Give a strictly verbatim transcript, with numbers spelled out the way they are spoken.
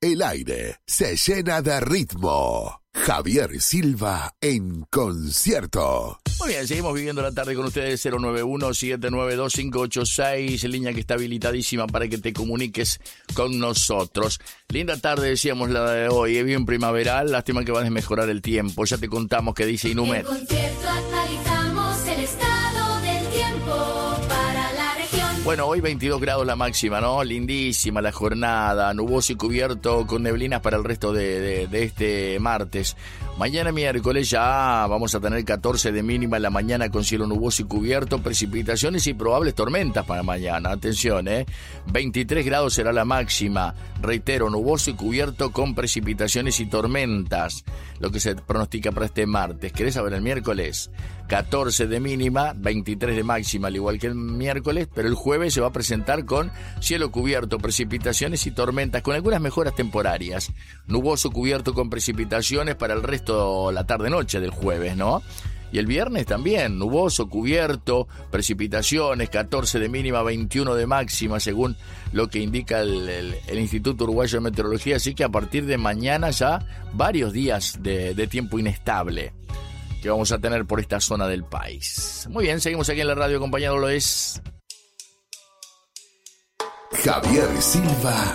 el aire se llena de ritmo. Javier Silva en concierto. Muy bien, seguimos viviendo la tarde con ustedes. Cero nueve uno, siete nueve dos, cinco ocho seis, línea que está habilitadísima para que te comuniques con nosotros. Linda tarde, decíamos la de hoy, es bien primaveral, lástima que va a desmejorar el tiempo. Ya te contamos qué dice Inumet. En concierto actualizamos el estado del tiempo para la región. Bueno, hoy veintidós grados la máxima, ¿no? Lindísima la jornada, nuboso y cubierto con neblinas para el resto de, de, de este martes. Mañana miércoles ya vamos a tener catorce de mínima en la mañana con cielo nuboso y cubierto, precipitaciones y probables tormentas para mañana. Atención, ¿eh? veintitrés grados será la máxima. Reitero, nuboso y cubierto con precipitaciones y tormentas. Lo que se pronostica para este martes. ¿Querés saber el miércoles? catorce de mínima, veintitrés de máxima, al igual que el miércoles, pero el jueves se va a presentar con cielo cubierto, precipitaciones y tormentas, con algunas mejoras temporarias. Nuboso cubierto con precipitaciones para el resto, la tarde-noche del jueves, ¿no? Y el viernes también, nuboso, cubierto, precipitaciones, catorce de mínima, veintiuno de máxima, según lo que indica el, el, el Instituto Uruguayo de Meteorología. Así que a partir de mañana ya varios días de, de tiempo inestable que vamos a tener por esta zona del país. Muy bien, seguimos aquí en la radio, acompañándolo es Javier Silva